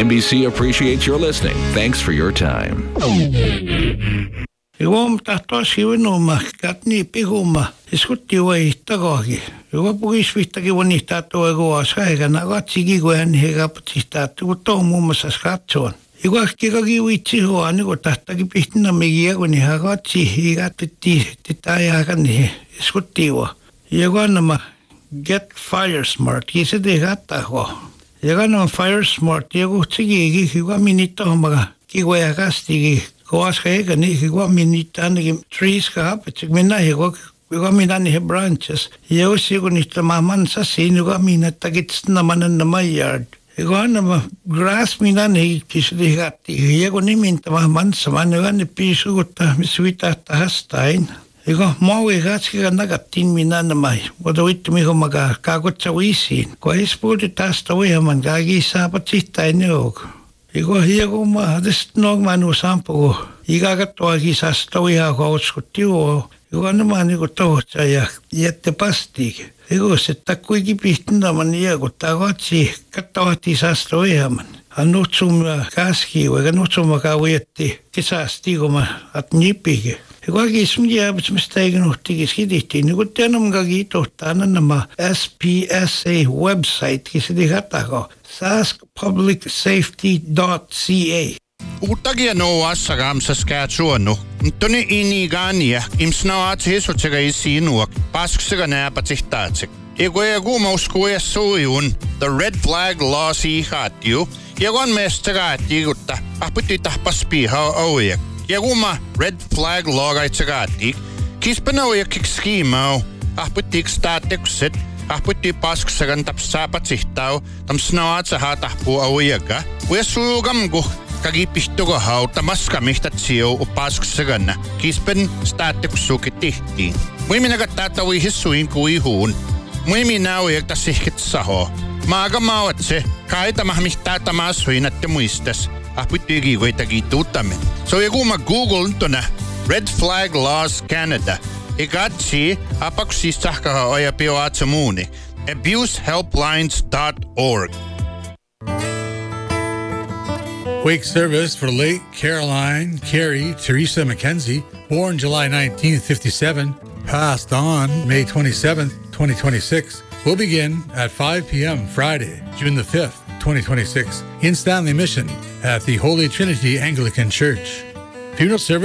NBC appreciates your listening. Thanks for your time. Iwam tahtoasiwinuma katni piguma iskuttiwa ittagogi. Iwa pugisvittaki wanihtatoegua saigana gatsigigoan hegapatistatu tomumasas katsoon. Iwa kikagiwitsihua niko tahtaki pihtinamigia kuni hagatsi higatiti titayakani iskuttiwa. Iwa nama Get Fire Smart kisidihatago. Iwa nama Fire Smart iwa tsigigi iwa minitomaga kigoyakastigi. Koas kaya ni hiwa minitan ni trees kahapit minna hiwa minan ni branches hiwa sigo ni tamaman sa sin hiwa minatagits naman na yard hiwa na grass minan hi kisdi hati hiwa ni mintamaman sa hiwa ni piso gota miswita tahastain hiwa mawi gats kaya nagatin minan na may wadawit tumiho maga kagot sa wisin kwa ispudi tastawi haman gagi sa patsitay niyo Igo hiego ma desnog manu sampo igagatwa kisas toya ko skutio igo namani ko to chaya yette pasti igo setakui ki pitna mania ko tagatsi katawati sas toya man anutsum kaski wega nutsum kawetti kisas tigoma atnipige igo kismia bitsmistegen utigiskiditi nigo tenam gagito tananama SPSA website kisidihatago saskpublicsafety.ca. Uutagia noa sagam Saskatchewan. Tuni inigania imsnaat hisutega isinuak pasksega näpatihtaatse. Ego mauskuja suijun the red flag laws ihatju. Egon mestagaati gutta aputti tahpaspiha auja. Eguma red flag lagaitsagaati. Kispanauja kikskimau aputti statekset. Ahputti pasksagan tapsapatihtaw tam snaat sa hatahpu aujaga. Uesugam kagipihtugo hau tamaskamihtatsio upasksagan kispen statekusukitihtiin. Muiminagatatawi hissuin kuihuun. Muiminauja tasihkitsaho. Maagamauatse kaitamahmihtatamasuinatte muistas. Ahputti gigoitagituutamen. So eguma Google tona Red Flag Laws Canada. Igatsi apaksistahkaha oja pioatsamuni. abusehelplines.org. Wake service for late Caroline Carey Teresa McKenzie, born July 1957, passed on May 27th, 2026, will begin at 5 p.m. Friday, June the 5th, 2026, in Stanley Mission at the Holy Trinity Anglican Church. Funeral service